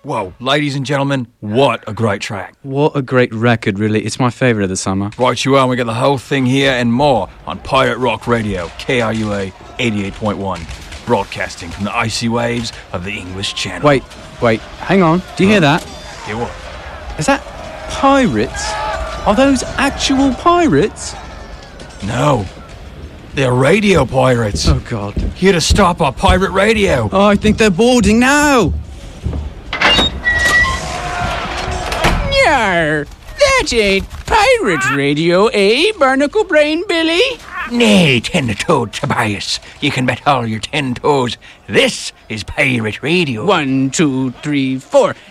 Whoa, ladies and gentlemen, what a great track. What a great record, really. It's my favourite of the summer. Right you are, and we get the whole thing here and more on Pirate Rock Radio, KRUA 88.1, broadcasting from the icy waves of the English Channel. Wait, hang on. Do you hear that? Hear what? Is that pirates? Are those actual pirates? No. They're radio pirates. Oh, God. Here to stop our pirate radio. Oh, I think they're boarding now. Yar, that ain't pirate radio, eh, Barnacle Brain Billy? Nay, 10-toed Tobias. You can bet all your 10 toes. This is pirate radio. 1, 2, 3, 4.